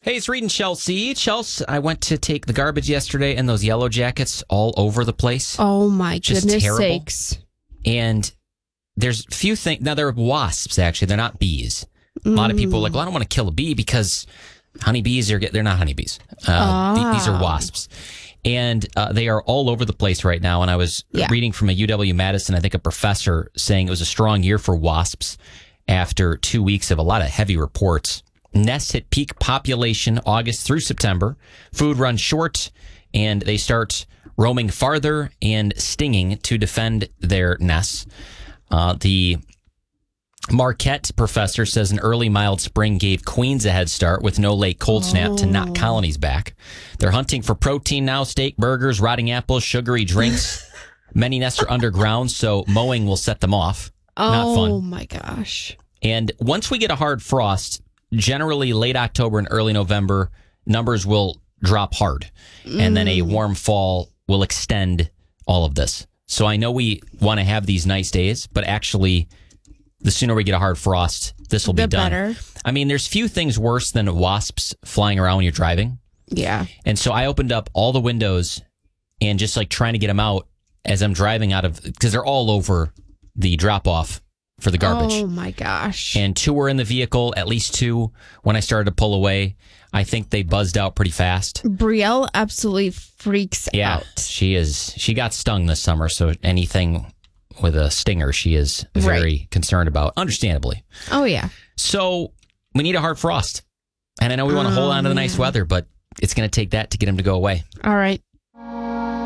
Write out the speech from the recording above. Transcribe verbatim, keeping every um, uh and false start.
Hey, it's Reed and Chelsea. Chelsea, I went to take the garbage yesterday, and those yellow jackets all over the place. Oh, my Just goodness terrible. sakes. And there's few things. Now, they're wasps, actually. They're not bees. A lot of people are like, well, I don't want to kill a bee because honeybees are, they're not honeybees. Uh, Ah. th- these are wasps. And uh, they are all over the place right now. And I was Yeah. reading from a U W-Madison, I think a professor, saying it was a strong year for wasps after two weeks of a lot of heavy reports. Nests hit peak population August through September. Food runs short, and they start roaming farther and stinging to defend their nests. Uh, the Marquette professor says an early mild spring gave queens a head start with no late cold snap Oh. to knock colonies back. They're hunting for protein now, steak, burgers, rotting apples, sugary drinks. Many nests are underground, so mowing will set them off. Not Oh, fun. my gosh. And once we get a hard frost, generally late October and early November, numbers will drop hard. And then a warm fall will extend all of this. So I know we want to have these nice days, but actually, the sooner we get a hard frost, this will be The done. better. I mean, there's few things worse than wasps flying around when you're driving. Yeah. And so I opened up all the windows and just like trying to get them out as I'm driving out of, because they're all over the drop off for the garbage. Oh, my gosh. And two were in the vehicle, at least two. When I started to pull away, I think they buzzed out pretty fast. Brielle absolutely freaks Yeah, out. she is. She got stung this summer, so anything with a stinger, she is very Right. concerned about, understandably. Oh, yeah. So we need a hard frost. And I know we want to hold on to the nice weather, but it's going to take that to get them to go away. All right.